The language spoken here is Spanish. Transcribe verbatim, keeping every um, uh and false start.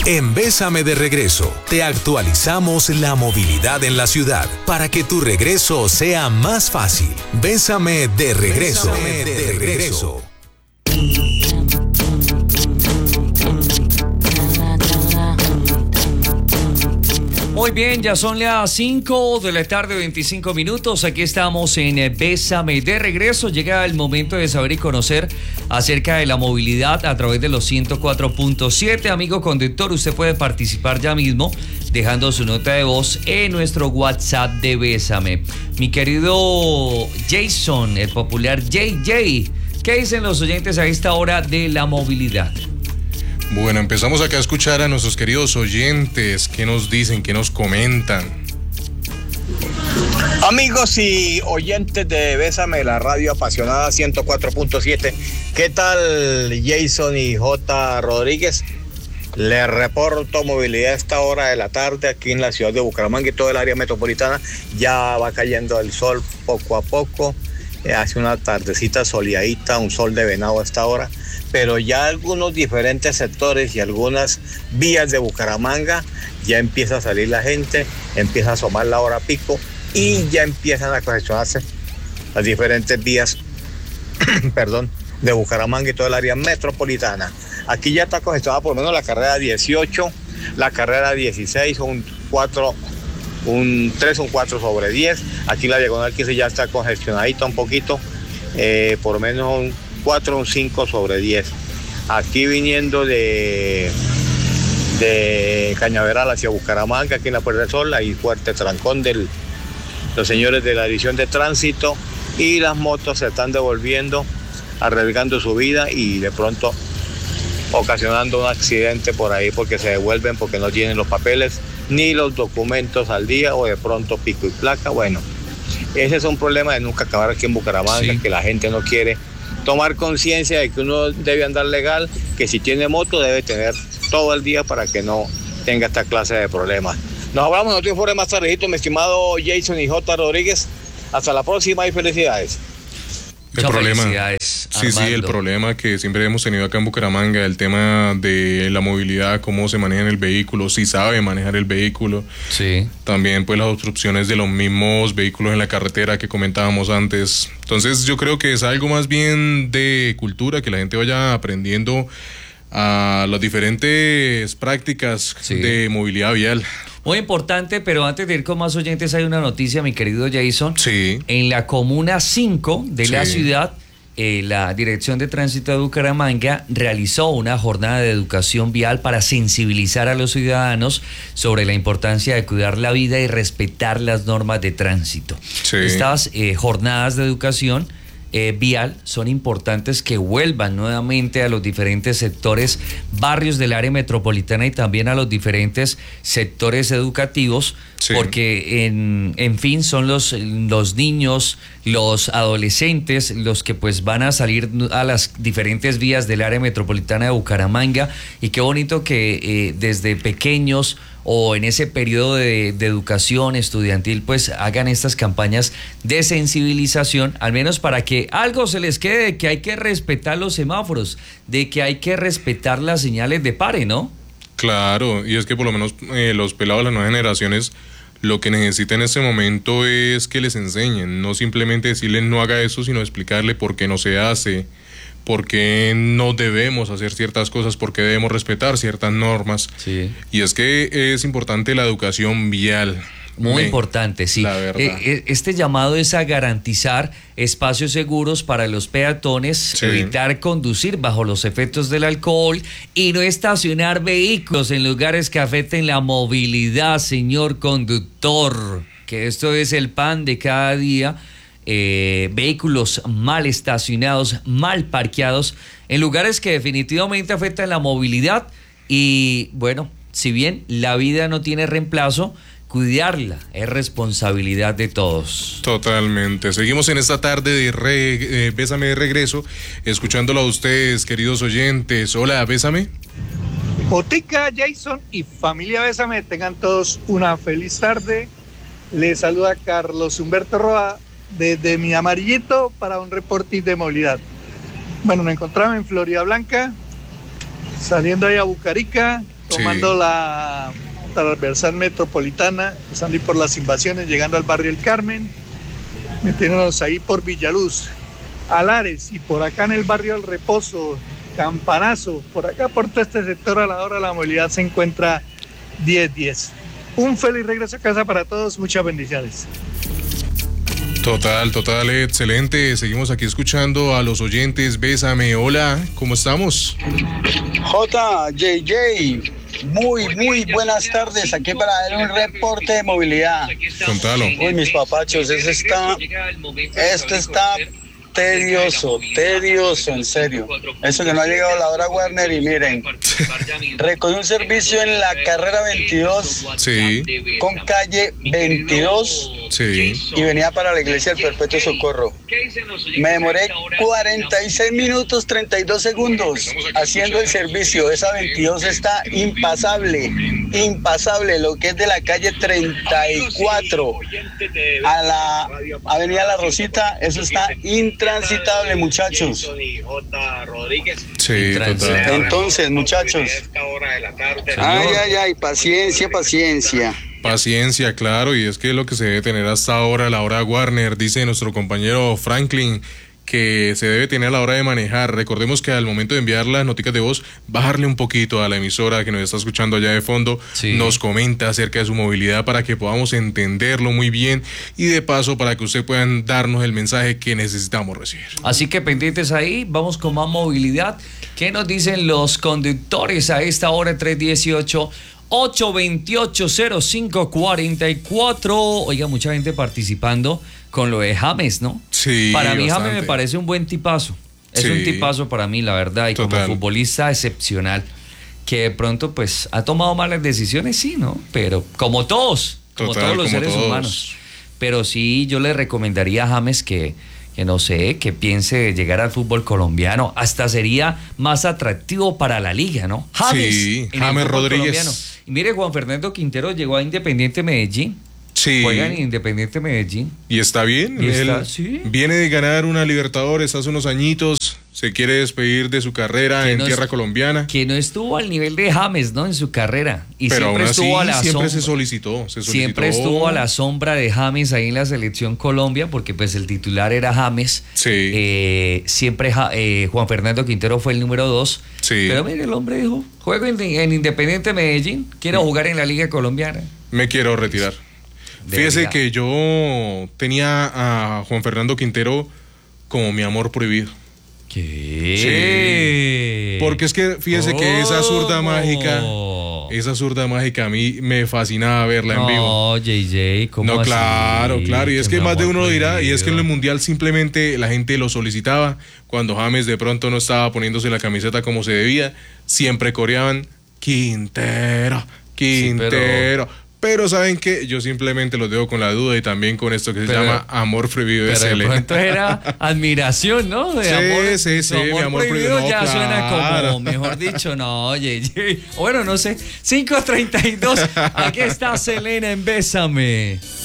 En Bésame de Regreso, te actualizamos la movilidad en la ciudad para que tu regreso sea más fácil. Bésame de Regreso. Bésame de Regreso. Muy bien, ya son las cinco de la tarde, veinticinco minutos. Aquí estamos en Bésame de Regreso. Llega el momento de saber y conocer acerca de la movilidad a través de los ciento cuatro punto siete. Amigo conductor, usted puede participar ya mismo dejando su nota de voz en nuestro WhatsApp de Bésame. Mi querido Jason, el popular J J, ¿qué dicen los oyentes a esta hora de la movilidad? Bueno, empezamos acá a escuchar a nuestros queridos oyentes. ¿Qué nos dicen? ¿Qué nos comentan? Amigos y oyentes de Bésame, la radio apasionada ciento cuatro punto siete. ¿Qué tal, Jason y J. Rodríguez? Les reporto movilidad a esta hora de la tarde aquí en la ciudad de Bucaramanga y todo el área metropolitana. Ya va cayendo el sol poco a poco. Eh, hace una tardecita soleadita, un sol de venado a esta hora. Pero ya algunos diferentes sectores y algunas vías de Bucaramanga ya empieza a salir la gente, empieza a asomar la hora pico y ya empiezan a congestionarse las diferentes vías perdón, de Bucaramanga y todo el área metropolitana. Aquí ya está congestionada por lo menos la carrera dieciocho, la carrera dieciséis, un cuatro, un tres, un cuatro sobre diez. Aquí la diagonal quince ya está congestionadita un poquito, eh, por lo menos un cuatro, un cinco sobre diez. Aquí viniendo de, de Cañaveral hacia Bucaramanga, aquí en la Puerta del Sol, hay fuerte trancón de los señores de la Dirección de Tránsito y las motos se están devolviendo, arriesgando su vida y de pronto ocasionando un accidente por ahí porque se devuelven porque no tienen los papeles ni los documentos al día o de pronto pico y placa. Bueno, ese es un problema de nunca acabar aquí en Bucaramanga, sí. Que la gente no quiere tomar conciencia de que uno debe andar legal, que si tiene moto debe tener todo el día para que no tenga esta clase de problemas. Nos hablamos en otro informe más tardecito, mi estimado Jason y J. Rodríguez. Hasta la próxima y felicidades. El problema, sí, sí, el problema que siempre hemos tenido acá en Bucaramanga, el tema de la movilidad, cómo se maneja en el vehículo, si sabe manejar el vehículo. Sí. También pues las obstrucciones de los mismos vehículos en la carretera que comentábamos antes. Entonces yo creo que es algo más bien de cultura, que la gente vaya aprendiendo a las diferentes prácticas, sí, de movilidad vial. Muy importante, pero antes de ir con más oyentes hay una noticia, mi querido Jason. Sí. En la Comuna cinco de sí. la ciudad, eh, la Dirección de Tránsito de Bucaramanga realizó una jornada de educación vial para sensibilizar a los ciudadanos sobre la importancia de cuidar la vida y respetar las normas de tránsito. Sí. Estas eh, jornadas de educación Eh, vial son importantes que vuelvan nuevamente a los diferentes sectores, barrios del área metropolitana y también a los diferentes sectores educativos, sí, porque en, en fin son los, los niños, los adolescentes los que pues van a salir a las diferentes vías del área metropolitana de Bucaramanga, y qué bonito que eh, desde pequeños o en ese periodo de, de educación estudiantil pues hagan estas campañas de sensibilización, al menos para que algo se les quede de que hay que respetar los semáforos, de que hay que respetar las señales de pare, ¿no? Claro, y es que por lo menos eh, los pelados de las nuevas generaciones lo que necesitan en este momento es que les enseñen, no simplemente decirles no haga eso, sino explicarle por qué no se hace, por qué no debemos hacer ciertas cosas, por qué debemos respetar ciertas normas. Sí. Y es que es importante la educación vial. Muy Me, importante, sí. La verdad. Eh, este llamado es a garantizar espacios seguros para los peatones, sí, evitar conducir bajo los efectos del alcohol y no estacionar vehículos en lugares que afecten la movilidad, señor conductor, que esto es el pan de cada día. Eh, vehículos mal estacionados, mal parqueados, en lugares que definitivamente afectan la movilidad. Y bueno, si bien la vida no tiene reemplazo, cuidarla es responsabilidad de todos. Totalmente. Seguimos en esta tarde de re, eh, Bésame de Regreso, escuchándolo a ustedes, queridos oyentes. Hola, Bésame. Botica, Jason y familia Bésame, tengan todos una feliz tarde. Les saluda Carlos Humberto Roa desde mi amarillito para un reporte de movilidad. Bueno, nos encontramos en Florida Blanca, saliendo ahí a Bucarica, tomando Sí. la transversal metropolitana, pasando por las invasiones, llegando al barrio El Carmen, metiéndonos ahí por Villaluz, Alares y por acá en el barrio El Reposo, Campanazo, por acá por todo este sector a la hora de la movilidad se encuentra diez diez. Un feliz regreso a casa para todos, muchas bendiciones. Total, total, excelente. Seguimos aquí escuchando a los oyentes. Bésame, hola, ¿cómo estamos? J, J J, muy, muy buenas tardes. Aquí para dar un reporte de movilidad. Contalo. Uy, mis papachos, eso está, esto está tedioso, tedioso, en serio. Eso que no ha llegado la hora Warner y miren, recogí un servicio en la carrera veintidós Sí, con calle veintidós sí. y venía para la iglesia del Perpetuo Socorro. Me demoré cuarenta y seis minutos treinta y dos segundos haciendo el servicio. Esa veintidós está impasable, impasable. Lo que es de la calle treinta y cuatro a la avenida La Rosita, eso está intransitable, muchachos. Sí, total. Entonces, muchachos, ay, ay, ay, paciencia, paciencia. Paciencia, claro, y es que lo que se debe tener hasta ahora, la hora Warner, dice nuestro compañero Franklin, que se debe tener a la hora de manejar. Recordemos que al momento de enviar las noticas de voz, bajarle un poquito a la emisora que nos está escuchando allá de fondo, Sí. nos comenta acerca de su movilidad para que podamos entenderlo muy bien y de paso para que ustedes puedan darnos el mensaje que necesitamos recibir. Así que pendientes ahí, vamos con más movilidad. ¿Qué nos dicen los conductores a esta hora? Tres dieciocho, ocho veintiocho, cero cinco cuarenta y cuatro. Oiga, mucha gente participando con lo de James, ¿no? Sí, Para mí bastante. James me parece un buen tipazo. Es Sí. un tipazo para mí, la verdad, y Total. como futbolista excepcional. Que de pronto, pues, ha tomado malas decisiones, sí, ¿no? Pero como todos, como Total, todos los como seres todos. humanos. Pero sí, yo le recomendaría a James que, que no sé, que piense llegar al fútbol colombiano. Hasta sería más atractivo para la liga, ¿no? James, Sí, en el James fútbol Rodríguez. colombiano. Y mire, Juan Fernando Quintero llegó a Independiente Medellín. Sí. Juega en Independiente Medellín. Y está bien, Y él está- sí. viene de ganar una Libertadores hace unos añitos, se quiere despedir de su carrera Que en no tierra es- colombiana, Que no estuvo al nivel de James, ¿no? En su carrera. Y pero aún siempre así estuvo a la siempre se sombra. solicitó, se solicitó. Siempre estuvo a la sombra de James ahí en la selección Colombia, porque pues el titular era James. Sí. Eh, siempre Ja- eh, Juan Fernando Quintero fue el número dos. Sí. Pero mire, el hombre dijo, juego en, en Independiente Medellín, quiero jugar en la Liga Colombiana. Me quiero retirar. Fíjese Debería. que yo tenía a Juan Fernando Quintero como mi amor prohibido. ¿Qué? Porque es que fíjese que esa zurda ¿Cómo? mágica, esa zurda mágica a mí me fascinaba verla en vivo. No, J J, ¿cómo No, así? claro, claro. Y es que mi más de amor uno lo dirá, y es que en el prohibido. Mundial simplemente la gente lo solicitaba. Cuando James de pronto no estaba poniéndose la camiseta como se debía, siempre coreaban Quintero, Quintero. pero... ¿saben qué? Yo simplemente los dejo con la duda y también con esto que se Pero- llama amor prohibido de Pero de Cele. pronto era admiración, ¿no? De Sí, amor, sí, su sí, mi amor prohibido, no, ya suena claro. como, mejor dicho, no, oye, bueno, no sé, cinco treinta y dos, aquí está Selena en Bésame.